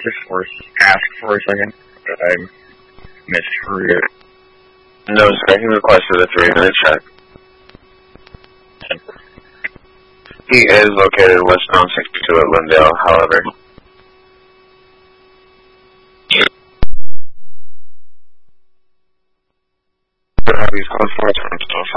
just worth ask for a second? I misheard it. No, sir. He requested a 3-minute check. He is located westbound 62 at Lindale, however. He's code 4